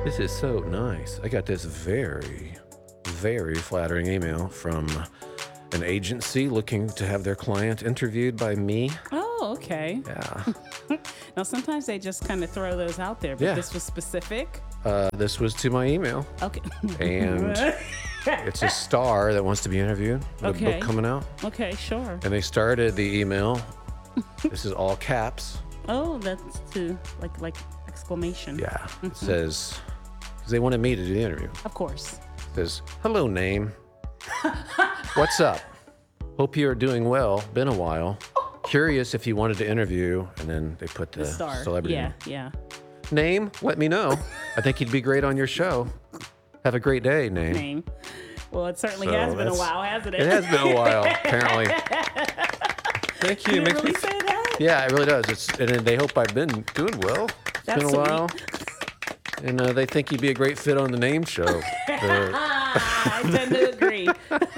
This is so nice. I got this very, very flattering email from an agency looking to have their client interviewed by me. Oh, okay. Yeah. Now, sometimes they just kind of throw those out there, but Yeah. this was specific. This was to my email, Okay. and it's a star that wants to be interviewed with a Okay. book coming out. Okay, sure. And they started the email. This is all caps. Oh, that's to like exclamation. Yeah. It says, because they wanted me to do the interview. Of course. It says, hello, name. What's up? Hope you are doing well. Been a while. Curious if you wanted to interview. And then they put the Star. celebrity Yeah, yeah. name. Let me know. I think he'd be great on your show. Have a great day, name. Name. Well, it certainly So has been a that's- while, hasn't it? It has been a while, apparently. Thank you. Did It it makes really me. say that? Yeah, it really does. And they hope I've been doing well. It's That's been a while. And they think you'd be a great fit on the name show. I tend to agree.